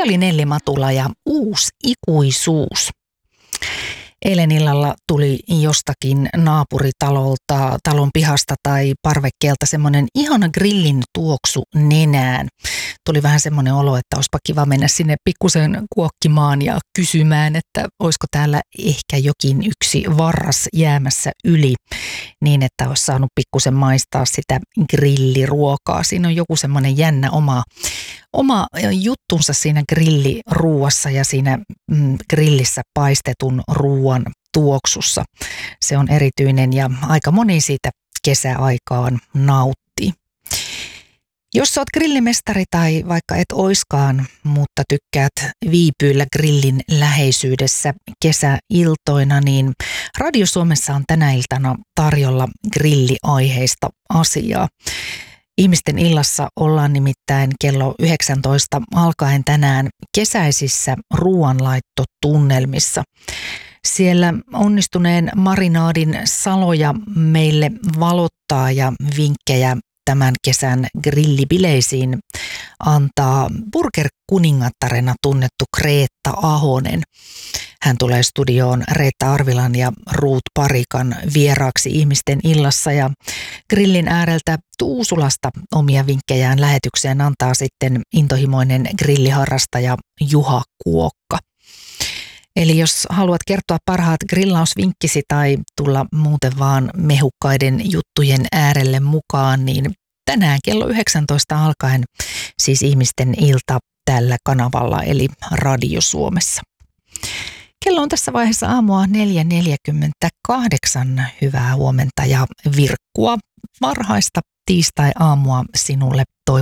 Se oli Nelli Matula ja Uusi ikuisuus. Eilen illalla tuli jostakin naapuritalolta, talon pihasta tai parvekkeelta semmoinen ihana grillin tuoksu nenään. Tuli vähän semmoinen olo, että olisipa kiva mennä sinne pikkusen kuokkimaan ja kysymään, että olisiko täällä ehkä jokin yksi varras jäämässä yli, niin että olisi saanut pikkusen maistaa sitä grilliruokaa. Siinä on joku semmoinen jännä oma juttunsa siinä grilliruuassa ja siinä grillissä paistetun ruuan tuoksussa. Se on erityinen ja aika moni siitä kesäaikaan nauttii. Jos olet grillimestari tai vaikka et oiskaan, mutta tykkäät viipyillä grillin läheisyydessä kesäiltoina, niin Radio Suomessa on tänä iltana tarjolla grilliaiheista asiaa. Ihmisten illassa ollaan nimittäin kello 19 alkaen tänään kesäisissä ruoanlaittotunnelmissa. Siellä onnistuneen marinaadin saloja meille valottaa ja vinkkejä tämän kesän grillibileisiin antaa burger-kuningattarena tunnettu Kreetta Ahonen. Hän tulee studioon Reetta Arvilan ja Ruut Parikan vieraaksi ihmisten illassa ja grillin ääreltä Tuusulasta omia vinkkejään lähetykseen antaa sitten intohimoinen grilliharrastaja Juha Kuokka. Eli jos haluat kertoa parhaat grillausvinkkisi tai tulla muuten vaan mehukkaiden juttujen äärelle mukaan, niin tänään kello 19 alkaen siis ihmisten ilta tällä kanavalla eli Radio Suomessa. Kello on tässä vaiheessa aamua 4.48. Hyvää huomenta ja virkkua varhaista tiistai-aamua sinulle toivotan.